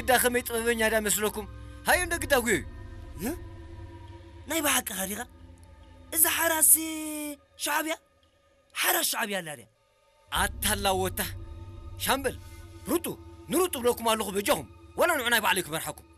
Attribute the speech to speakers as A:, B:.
A: نجدا خميت ببني هذا مثلكم هاي نجدا قوي
B: ناي بحق خاريقة إذا حراسي شعبيا حرس شعبيا لاري
A: أتهلا وته شامبل روتو نروتو لكم على بجهم ولا نعناي بعليكم مرحكم